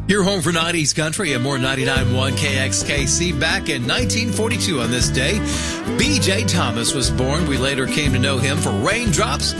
You're home for 90s country and more 99.1 KXKC. Back in 1942 on this day, B.J. Thomas was born. We later came to know him for Raindrops.